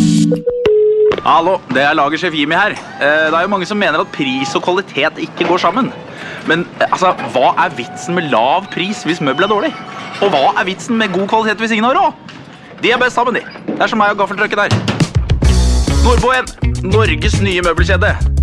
Hallo, det er lagersjef Jimmy her. Det er jo mange som mener at pris og kvalitet ikke går sammen. Men altså, hva er vitsen med lav pris hvis møbel er dårlig? Og hva er vitsen med god kvalitet hvis ingen har råd? De er best sammen, de. Det er som meg og gaffeltrucken her. Nordboen, Norges nye møbelkjede.